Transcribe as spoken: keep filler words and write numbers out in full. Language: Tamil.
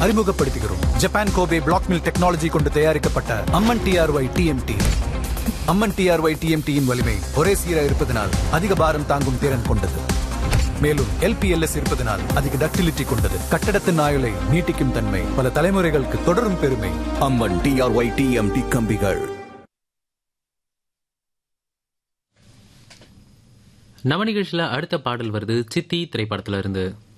அறிமுகப்படுத்துகிறோம். Japan Kobe black mill technology கொண்டு தயாரிக்கப்பட்ட அம்மன் டிஆர்ஒய் டிஎம்டி. அம்மன் டிஆர்ஒய் டிஎம்டியின் வலிமை ஒரே சீராக இருப்பதனால் அதிக பாரம் தாங்கும் திறன் கொண்டது. மேலும் எல்பிஎல்எஸ் இருப்பதனால் அதிக டக்டிலிட்டி கொண்டது. கட்டடத்தின் ஆயுளை நீட்டிக்கும் தன்மை பல தலைமுறைகளுக்கு தொடரும் பெருமை. அம்மன் டிஆர்ஒய் டிஎம்டி கம்பிகள். நம்ம நிகழ்ச்சியில அடுத்த பாடல் வருது சித்தி திரைப்படத்துல இருந்து.